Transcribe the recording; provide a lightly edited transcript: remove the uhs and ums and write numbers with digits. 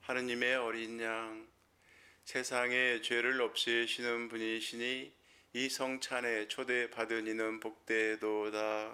하느님의 어린 양, 세상에 죄를 없애시는 분이시니 이 성찬에 초대받은 이는 복되도다.